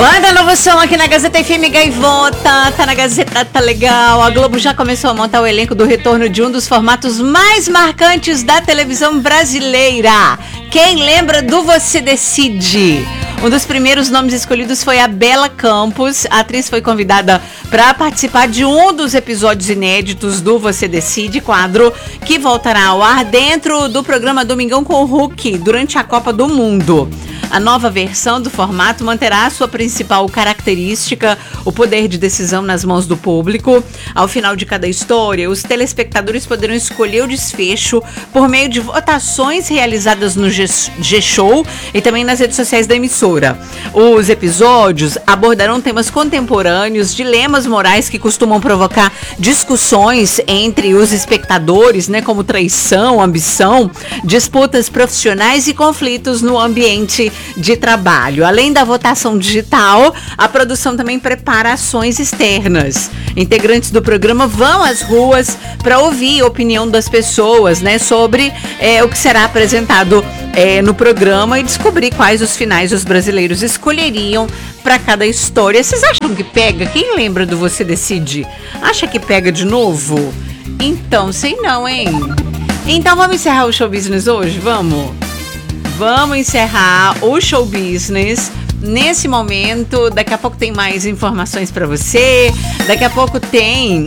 Banda Novo Som aqui na Gazeta FM Gaivota, tá na Gazeta, tá legal. A Globo já começou a montar o elenco do retorno de um dos formatos mais marcantes da televisão brasileira. Quem lembra do Você Decide? Um dos primeiros nomes escolhidos foi a Bela Campos. A atriz foi convidada para participar de um dos episódios inéditos do Você Decide, quadro que voltará ao ar dentro do programa Domingão com o Hulk, durante a Copa do Mundo. A nova versão do formato manterá a sua principal característica, o poder de decisão nas mãos do público. Ao final de cada história, os telespectadores poderão escolher o desfecho por meio de votações realizadas no G-Show e também nas redes sociais da emissora. Os episódios abordarão temas contemporâneos, dilemas morais que costumam provocar discussões entre os espectadores, como traição, ambição, disputas profissionais e conflitos no ambiente de trabalho. Além da votação digital, a produção também prepara ações externas. Integrantes do programa vão às ruas para ouvir a opinião das pessoas, sobre o que será apresentado no programa e descobrir quais os finais os brasileiros escolheriam para cada história. Vocês acham que pega? Quem lembra do Você Decide? Acha que pega de novo? Então, sei não, hein? Então vamos encerrar o show business hoje? Vamos encerrar o show business nesse momento. Daqui a pouco tem mais informações para você. Daqui a pouco tem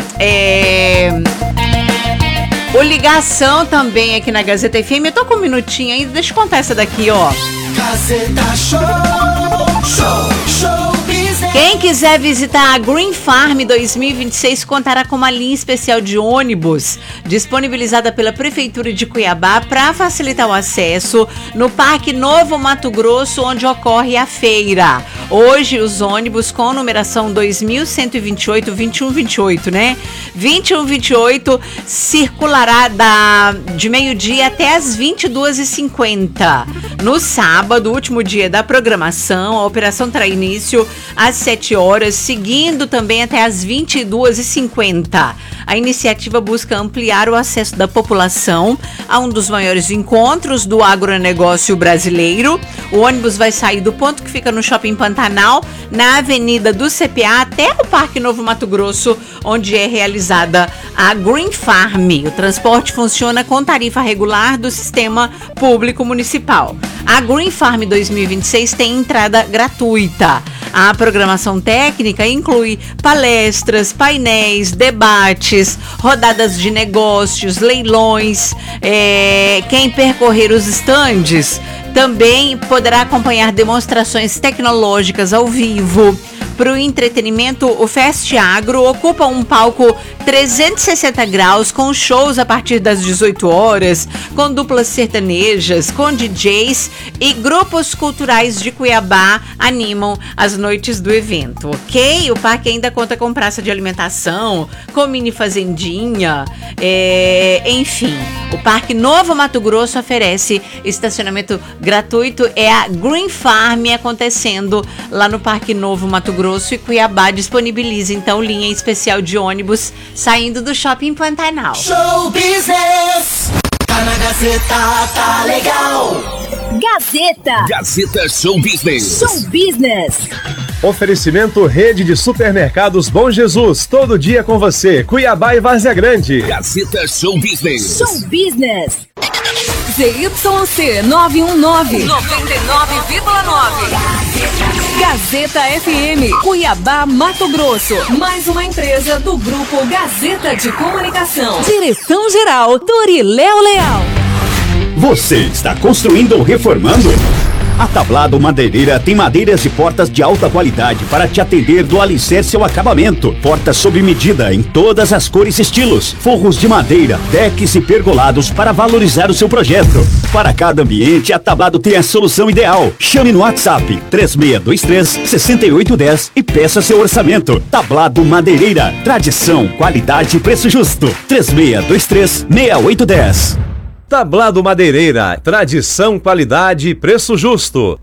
o Ligação também aqui na Gazeta FM. Eu tô com um minutinho ainda, deixa eu contar essa daqui, ó. Gazeta Show Business. Quem quiser visitar a Green Farm 2026 contará com uma linha especial de ônibus disponibilizada pela Prefeitura de Cuiabá para facilitar o acesso no Parque Novo Mato Grosso, onde ocorre a feira. Hoje, os ônibus com numeração 2128, 2128, 2128 circulará de meio-dia até as 22h50. No sábado, último dia da programação, a operação terá início às 7 horas, seguindo também até às 22h50. A iniciativa busca ampliar o acesso da população a um dos maiores encontros do agronegócio brasileiro. O ônibus vai sair do ponto que fica no Shopping Pantanal, na Avenida do CPA, até o Parque Novo Mato Grosso, onde é realizada a Green Farm. O transporte funciona com tarifa regular do Sistema Público Municipal. A Green Farm 2026 tem entrada gratuita. A programação técnica inclui palestras, painéis, debates, rodadas de negócios, leilões. Quem percorrer os estandes também poderá acompanhar demonstrações tecnológicas ao vivo. Para o entretenimento, o Fest Agro ocupa um palco 360 graus com shows a partir das 18 horas, com duplas sertanejas, com DJs e grupos culturais de Cuiabá animam as noites do evento, ok? O parque ainda conta com praça de alimentação, com mini fazendinha, enfim. O Parque Novo Mato Grosso oferece estacionamento gratuito. É a Green Farm acontecendo lá no Parque Novo Mato Grosso, e Cuiabá disponibiliza então linha especial de ônibus saindo do Shopping Pantanal. Show Business! Tá na Gazeta, tá legal! Gazeta Show Business. Show Business. Oferecimento Rede de Supermercados Bom Jesus, todo dia com você, Cuiabá e Várzea Grande. Gazeta Show Business. Show Business. ZYC 919, 99,9. Gazeta FM, Cuiabá, Mato Grosso. Mais uma empresa do Grupo Gazeta de Comunicação. Direção-geral, Doriléo Leal. Você está construindo ou reformando? A Tablado Madeireira tem madeiras e portas de alta qualidade para te atender do alicerce ao acabamento. Portas sob medida em todas as cores e estilos. Forros de madeira, decks e pergolados para valorizar o seu projeto. Para cada ambiente, a Tablado tem a solução ideal. Chame no WhatsApp 3623-6810 e peça seu orçamento. Tablado Madeireira. Tradição, qualidade e preço justo. 3623-6810. Tablado Madeireira, tradição, qualidade e preço justo.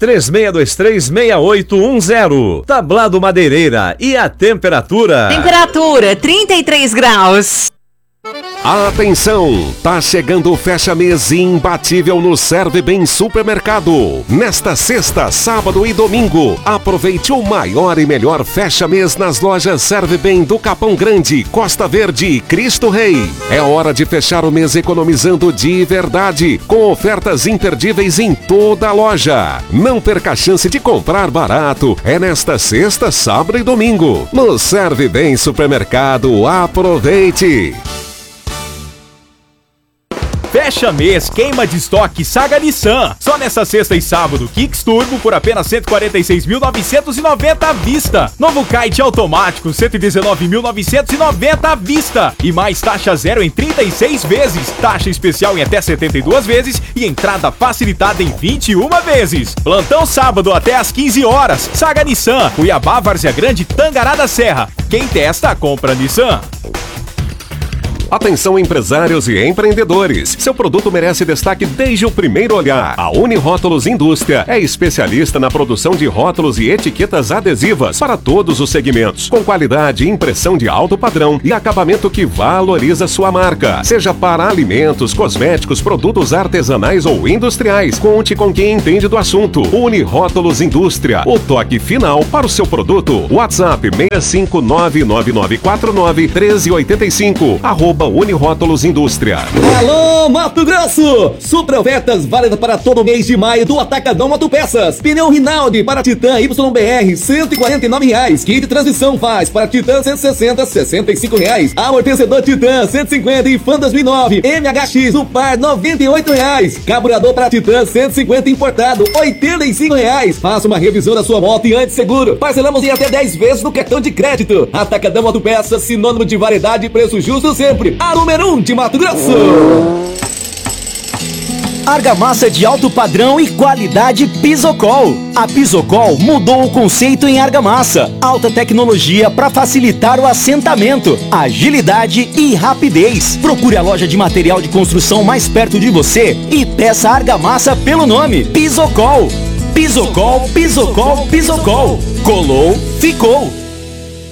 3623-6810. Tablado Madeireira. E a temperatura? Temperatura 33 graus. Atenção! Tá chegando o fecha-mês imbatível no Serve Bem Supermercado. Nesta sexta, sábado e domingo, aproveite o maior e melhor fecha-mês nas lojas Serve Bem do Capão Grande, Costa Verde e Cristo Rei. É hora de fechar o mês economizando de verdade, com ofertas imperdíveis em toda a loja. Não perca a chance de comprar barato. É nesta sexta, sábado e domingo. No Serve Bem Supermercado, aproveite! Fecha mês, queima de estoque Saga Nissan. Só nessa sexta e sábado, Kicks Turbo por apenas 146.990 à vista. Novo Kite automático, 119.990 à vista. E mais taxa zero em 36 vezes. Taxa especial em até 72 vezes e entrada facilitada em 21 vezes. Plantão sábado até às 15 horas. Saga Nissan, Cuiabá, Várzea Grande, Tangará da Serra. Quem testa, compra Nissan. Atenção empresários e empreendedores, seu produto merece destaque desde o primeiro olhar. A Unirótulos Indústria é especialista na produção de rótulos e etiquetas adesivas para todos os segmentos, com qualidade, impressão de alto padrão e acabamento que valoriza sua marca. Seja para alimentos, cosméticos, produtos artesanais ou industriais, conte com quem entende do assunto. Unirótulos Indústria, o toque final para o seu produto. WhatsApp 65999491385, @Unirótulos Indústria. Alô, Mato Grosso! Super ofertas válidas para todo mês de maio do Atacadão Autopeças. Pneu Rinaldi para Titan YBR, R$149. Kit de transmissão Faz para Titan 160, R$65. Amortecedor Titan 150 e Fan 2009. MHX no par, R$98. Carburador para Titan 150 importado, R$85. Faça uma revisão da sua moto e antes seguro. Parcelamos em até 10 vezes no cartão de crédito. Atacadão Autopeças, sinônimo de variedade e preço justo sempre. A número 1 de Mato Grosso. Argamassa de alto padrão e qualidade Pisocol. A Pisocol mudou o conceito em argamassa. Alta tecnologia para facilitar o assentamento, agilidade e rapidez. Procure a loja de material de construção mais perto de você e peça argamassa pelo nome Pisocol. Pisocol, Pisocol, Pisocol. Colou, ficou.